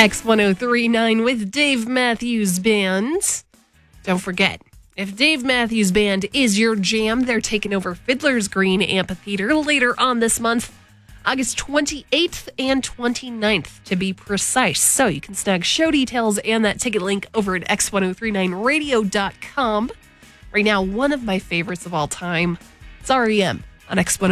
X1039 with Dave Matthews Band. Don't forget, if Dave Matthews Band is your jam, they're taking over Fiddler's Green Amphitheater later on this month, August 28th and 29th to be precise. So you can snag show details and that ticket link over at x1039radio.com. Right now, one of my favorites of all time, it's REM on X1039.